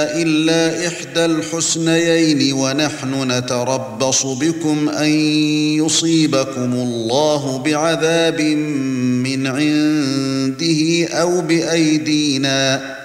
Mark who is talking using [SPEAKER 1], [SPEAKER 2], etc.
[SPEAKER 1] إلا إحدى الحسنيين ونحن نتربص بكم أن يصيبكم الله بعذاب من عنده أو بأيدينا